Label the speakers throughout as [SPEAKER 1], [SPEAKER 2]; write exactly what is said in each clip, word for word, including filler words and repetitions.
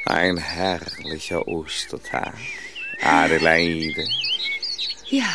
[SPEAKER 1] Ein herrlicher Ostertag, Adelaide.
[SPEAKER 2] Ja,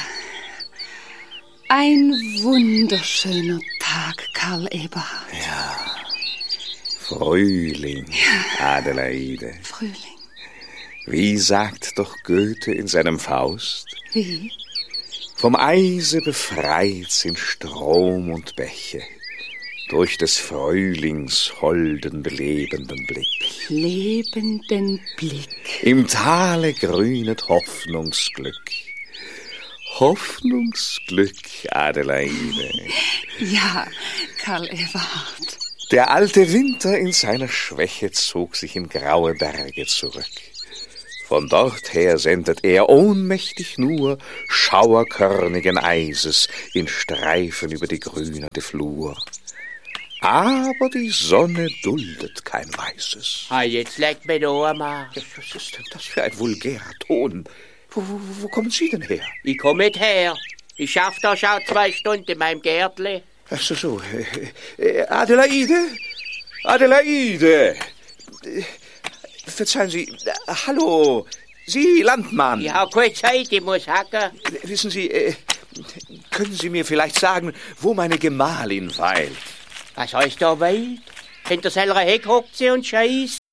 [SPEAKER 2] ein wunderschöner Tag, Karl Eberhard.
[SPEAKER 1] Ja, Frühling, ja. Adelaide.
[SPEAKER 2] Frühling.
[SPEAKER 1] Wie sagt doch Goethe in seinem Faust?
[SPEAKER 2] Wie?
[SPEAKER 1] Vom Eise befreit sind Strom und Bäche, durch des Frühlings holden belebenden Blick.
[SPEAKER 2] Lebenden Blick.
[SPEAKER 1] Im Tale grünet Hoffnungsglück. Hoffnungsglück, Adelaide.
[SPEAKER 2] Ja, Karl Eberhard.
[SPEAKER 1] Der alte Winter in seiner Schwäche zog sich in graue Berge zurück. Von dort her sendet er ohnmächtig nur schauerkörnigen Eises in Streifen über die grünende Flur. Aber die Sonne duldet kein Weißes.
[SPEAKER 3] Ah, jetzt legt mir da einmal.
[SPEAKER 1] Was ist denn das für ein vulgärer Ton? Wo, wo, wo kommen Sie denn her?
[SPEAKER 3] Ich komme nicht her. Ich schaff da schon zwei Stunden in meinem Gärtle.
[SPEAKER 1] Ach so, so. Äh, Adelaide? Adelaide! Verzeihen Sie, äh, hallo, Sie Landmann.
[SPEAKER 3] Ich hab keine Zeit, ich muss hacken.
[SPEAKER 1] Wissen Sie, äh, können Sie mir vielleicht sagen, wo meine Gemahlin weilt?
[SPEAKER 3] Was heißt da weilt? Hinter selber Heck hockt sie und scheißt.